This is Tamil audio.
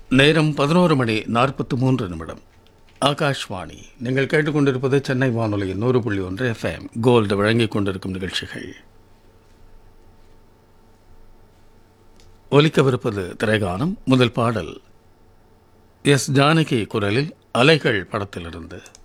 நேரம் 11:43. ஆகாஷ்வாணி. நீங்கள் கேட்டுக்கொண்டிருப்பது சென்னை வானொலியின் 100.1 FM கோல்டு வழங்கிக் கொண்டிருக்கும் நிகழ்ச்சிகள். ஒலிக்கவிருப்பது திரைகானம். முதல் பாடல் எஸ். ஜானகி குரலில் அலைகள் படத்திலிருந்து.